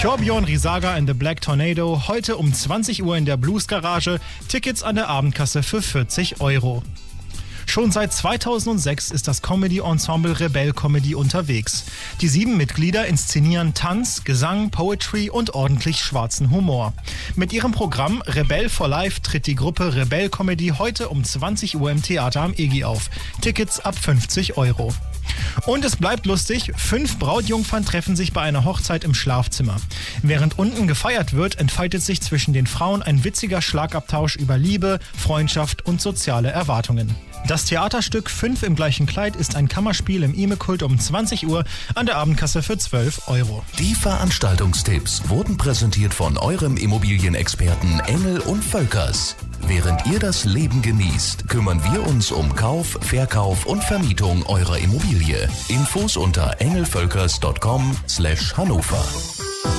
Torbjörn Riesager and the Black Tornado, heute um 20 Uhr in der Blues Garage, Tickets an der Abendkasse für 40 Euro. Schon seit 2006 ist das Comedy-Ensemble Rebell Comedy unterwegs. Die 7 Mitglieder inszenieren Tanz, Gesang, Poetry und ordentlich schwarzen Humor. Mit ihrem Programm Rebell for Life tritt die Gruppe Rebell Comedy heute um 20 Uhr im Theater am EGI auf. Tickets ab 50 Euro. Und es bleibt lustig, 5 Brautjungfern treffen sich bei einer Hochzeit im Schlafzimmer. Während unten gefeiert wird, entfaltet sich zwischen den Frauen ein witziger Schlagabtausch über Liebe, Freundschaft und soziale Erwartungen. Das Theaterstück 5 im gleichen Kleid ist ein Kammerspiel im Ime-Kult um 20 Uhr an der Abendkasse für 12 Euro. Die Veranstaltungstipps wurden präsentiert von eurem Immobilienexperten Engel und Völkers. Während ihr das Leben genießt, kümmern wir uns um Kauf, Verkauf und Vermietung eurer Immobilie. Infos unter engelvölkers.com/Hannover.